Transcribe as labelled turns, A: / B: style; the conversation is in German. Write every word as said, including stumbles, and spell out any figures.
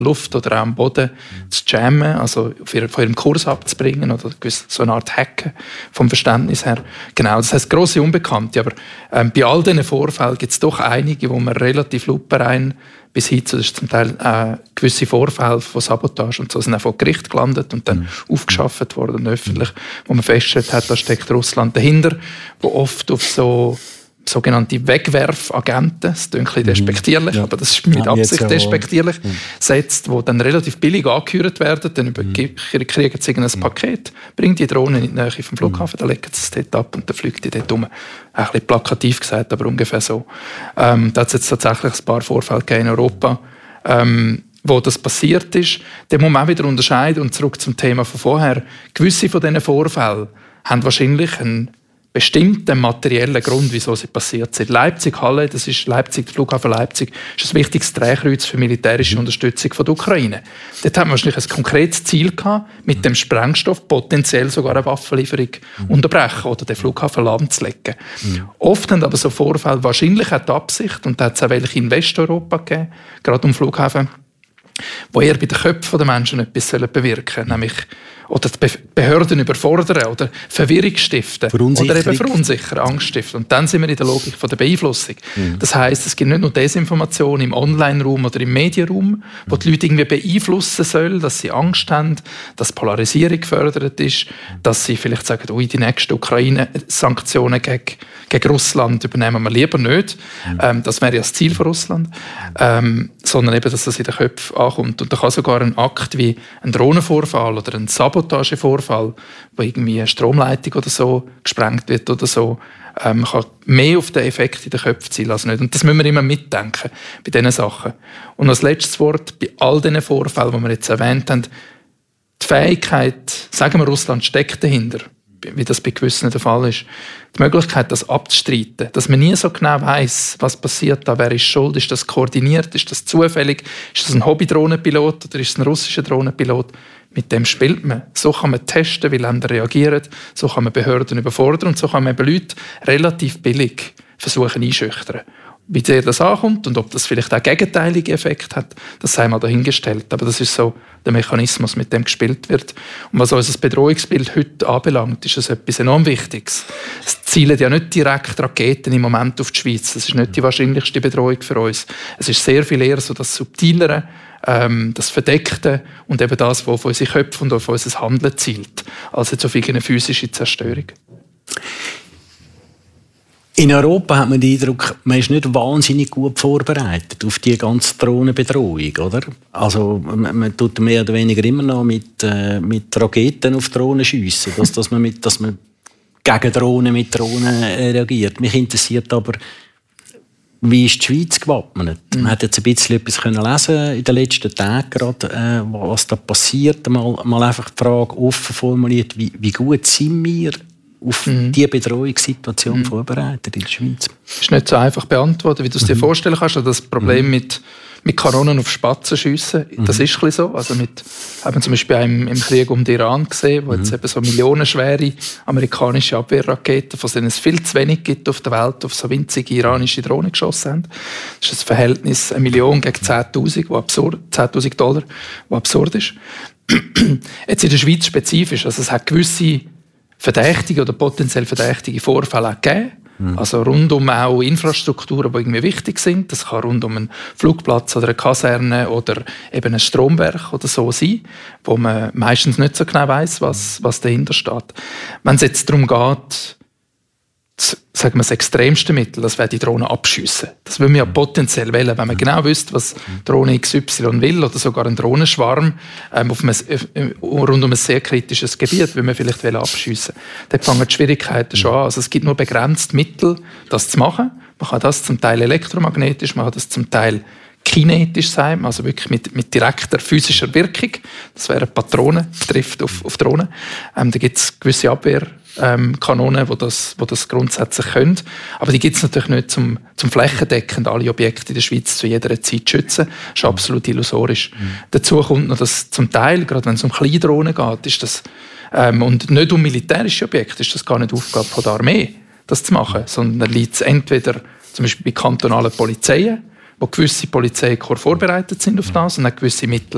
A: Luft oder auch am Boden zu jammen, also von ihrem Kurs abzubringen oder so eine Art Hacken vom Verständnis her. Genau, das heisst grosse Unbekannte, aber ähm, bei all diesen Vorfällen gibt es doch einige, wo man relativ lupenrein bis hin zu, das ist zum Teil äh, gewisse Vorfälle von Sabotage und so sind auch vor Gericht gelandet und dann mhm. aufgeschafft worden öffentlich, wo man festgestellt hat, da steckt Russland dahinter, wo oft auf so sogenannte Wegwerfagenten, das klingt ein bisschen despektierlich, ja. aber das ist mit ja, Absicht despektierlich, ja. setzt, die dann relativ billig angehört werden, dann mhm. kriegen sie ein mhm. Paket, bringen die Drohne in die Nähe vom Flughafen, mhm. dann legen sie es dort ab und dann fliegt die dort um. Ein bisschen plakativ gesagt, aber ungefähr so. Ähm, da hat es jetzt tatsächlich ein paar Vorfälle gegeben in Europa, ähm, wo das passiert ist. Den muss man auch wieder unterscheiden und zurück zum Thema von vorher. Gewisse von diesen Vorfällen haben wahrscheinlich einen bestimmten materiellen Grund, wieso sie passiert sind. Leipzig-Halle, das ist Leipzig, der Flughafen Leipzig, ist ein wichtiges Drehkreuz für militärische Unterstützung von der Ukraine. Dort haben wir wahrscheinlich ein konkretes Ziel gehabt, mit dem Sprengstoff potenziell sogar eine Waffenlieferung mhm. unterbrechen oder den Flughafen lahmzulegen. Mhm. Oft haben aber so Vorfälle wahrscheinlich auch die Absicht, und da hat es auch welche in Westeuropa gegeben, gerade um Flughafen, wo eher bei den Köpfen der Menschen etwas bewirken sollen, nämlich oder die Behörden überfordern oder Verwirrung stiften oder eben verunsichern, Angst stiften. Und dann sind wir in der Logik von der Beeinflussung. Mhm. Das heisst, es gibt nicht nur Desinformation im Online-Raum oder im Medienraum, wo die Leute irgendwie beeinflussen sollen, dass sie Angst haben, dass Polarisierung gefördert ist, dass sie vielleicht sagen, ui, die nächsten Ukraine-Sanktionen gegen, gegen Russland übernehmen wir lieber nicht. Mhm. Ähm, das wäre ja das Ziel von Russland. Ähm, sondern eben, dass das in den Köpfen ankommt. Und da kann sogar ein Akt wie ein Drohnenvorfall oder ein Sabotagevorfall, wo irgendwie eine Stromleitung oder so gesprengt wird oder so, ähm, kann mehr auf den Effekt in den Köpfen zielen als nicht. Und das müssen wir immer mitdenken bei diesen Sachen. Und als letztes Wort, bei all diesen Vorfällen, die wir jetzt erwähnt haben, die Fähigkeit, sagen wir, Russland steckt dahinter, wie das bei gewissen der Fall ist, die Möglichkeit, das abzustreiten, dass man nie so genau weiss, was passiert da, wer ist schuld, ist das koordiniert, ist das zufällig, ist das ein Hobby-Drohnenpilot oder ist es ein russischer Drohnenpilot, mit dem spielt man. So kann man testen, wie Länder reagieren, so kann man Behörden überfordern und so kann man eben Leute relativ billig versuchen einschüchtern. Wie sehr das ankommt und ob das vielleicht auch gegenteilige Effekte hat, das sei mal dahingestellt. Aber das ist so der Mechanismus, mit dem gespielt wird. Und was unser Bedrohungsbild heute anbelangt, ist das etwas enorm Wichtiges. Es zielen ja nicht direkt Raketen im Moment auf die Schweiz. Das ist nicht die wahrscheinlichste Bedrohung für uns. Es ist sehr viel eher so das Subtilere, ähm, das Verdeckte und eben das, was auf unsere Köpfe und auf unser Handeln zielt, als jetzt auf irgendeine physische Zerstörung.
B: In Europa hat man den Eindruck, man ist nicht wahnsinnig gut vorbereitet auf die ganze Drohnenbedrohung, oder? Also man, man tut mehr oder weniger immer noch mit, äh, mit Raketen auf Drohnen schiessen, dass, dass, man mit, dass man gegen Drohnen mit Drohnen reagiert. Mich interessiert aber, wie ist die Schweiz gewappnet? Mhm. Man hat jetzt ein bisschen etwas können lesen in den letzten Tagen gerade, äh, was da passiert. Mal, mal einfach die Frage offen formuliert, wie, wie gut sind wir auf mhm. diese Bedrohungssituation mhm. vorbereitet in der Schweiz?
A: Das ist nicht so einfach beantwortet, wie du es dir mhm. vorstellen kannst. Das Problem mhm. mit, mit Kanonen auf Spatzen schiessen, mhm. das ist ein bisschen so. Also mit, haben wir zum Beispiel auch im, im Krieg um den Iran gesehen, wo mhm. jetzt eben so millionenschwere amerikanische Abwehrraketen, von denen es viel zu wenig gibt auf der Welt, auf so winzige iranische Drohnen geschossen haben. Das ist ein Verhältnis eine Million gegen zehntausend, wo absurd, zehntausend Dollar, was absurd ist. Jetzt in der Schweiz spezifisch, also es hat gewisse verdächtige oder potenziell verdächtige Vorfälle auch gegeben. Mhm. Also rund um auch Infrastrukturen, die irgendwie wichtig sind. Das kann rund um einen Flugplatz oder eine Kaserne oder eben ein Stromwerk oder so sein, wo man meistens nicht so genau weiss, was, was dahinter steht. Wenn es jetzt darum geht, sagen wir das extremste Mittel, das wäre die Drohne abschiessen. Das würden wir ja potenziell wählen, wenn man genau wüsste, was Drohne X Y will oder sogar ein Drohnenschwarm ähm, auf einem, äh, rund um ein sehr kritisches Gebiet, würden wir vielleicht abschiessen. Dort fangen die Schwierigkeiten schon an. Also es gibt nur begrenzt Mittel, das zu machen. Man kann das zum Teil elektromagnetisch, man kann das zum Teil kinetisch sein, also wirklich mit, mit direkter physischer Wirkung. Das wäre Patronen, trifft auf, auf Drohnen. Ähm, da gibt es gewisse Abwehrkanonen, ähm, die das, die das grundsätzlich können. Aber die gibt es natürlich nicht zum, zum flächendeckend alle Objekte in der Schweiz zu jeder Zeit schützen. Das ist absolut illusorisch. Mhm. Dazu kommt noch, dass zum Teil, gerade wenn es um kleine Drohnen geht, ist das, ähm, und nicht um militärische Objekte, ist das gar nicht Aufgabe von der Armee, das zu machen, sondern liegt es entweder zum Beispiel bei kantonalen Polizeien, wo gewisse Polizeikorps vorbereitet sind auf das und auch gewisse Mittel